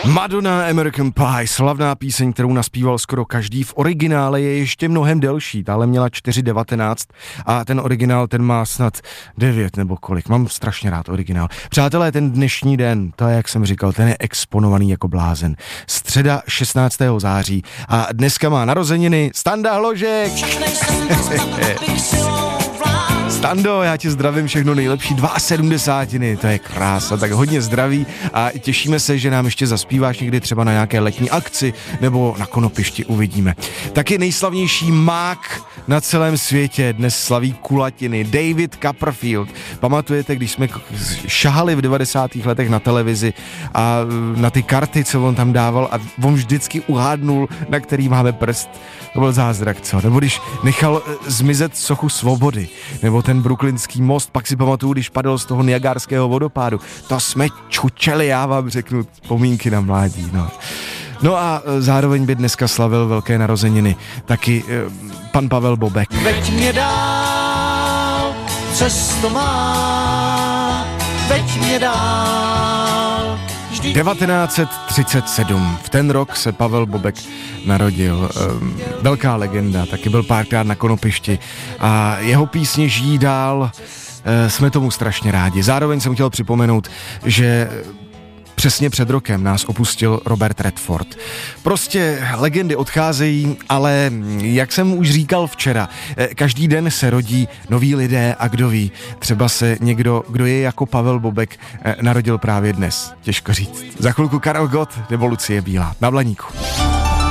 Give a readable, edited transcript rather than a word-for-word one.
Madonna, American Pie, slavná píseň, kterou naspíval skoro každý. V originále je ještě mnohem delší, tahle měla 4:19 a ten originál, ten má snad 9 nebo kolik. Mám strašně rád originál. Přátelé, ten dnešní den, to je, jak jsem říkal, ten je exponovaný jako blázen. Středa 16. září a dneska má narozeniny Standa Hložek. Stando, já tě zdravím, všechno nejlepší, 72, to je krása, tak hodně zdraví a těšíme se, že nám ještě zaspíváš někdy třeba na nějaké letní akci nebo na konopišti, uvidíme. Taky nejslavnější mák na celém světě dnes slaví kulatiny, David Copperfield. Pamatujete, když jsme šahali v 90. letech na televizi a na ty karty, co on tam dával a on vždycky uhádnul, na který máme prst. To byl zázrak, co? Nebo když nechal zmizet sochu svobody, nebo ten brooklynský most, pak si pamatuju, když padl z toho Niagárského vodopádu. To jsme čučeli, já vám řeknu, vzpomínky na mládí, no. No a zároveň by dneska slavil velké narozeniny taky pan Pavel Bobek. Veď mě dál, přesto má, veď mě dál. 1937, v ten rok se Pavel Bobek narodil, velká legenda, taky byl párkrát na konopišti a jeho písně žijí dál, jsme tomu strašně rádi. Zároveň jsem chtěl připomenout, že přesně před rokem nás opustil Robert Redford. Prostě legendy odcházejí, ale jak jsem už říkal včera, každý den se rodí noví lidé a kdo ví, třeba se někdo, kdo je jako Pavel Bobek, narodil právě dnes. Těžko říct. Za chvilku Karel Gott nebo Lucie Bílá na Blaníku.